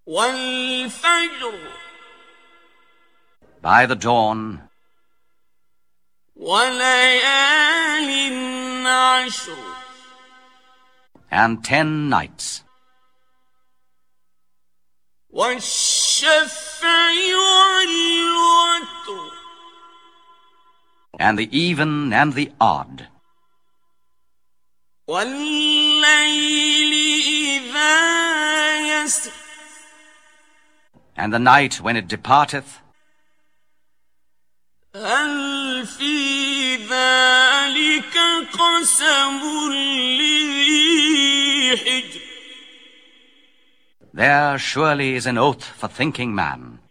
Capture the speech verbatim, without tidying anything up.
وَالْفَجْرِ By the dawn, وَلَيَالٍ عَشْرٍ and ten nights, وَالشَّفْعِ وَالْوَتْرِ and the even and the odd, وَاللَّيْلِ إِذَا يَسْرِ and the night when it departeth. هَلْ فِي ذَلِكَ قَسَمٌ لِّذِي حِجْرٍ There surely is an oath for thinking man.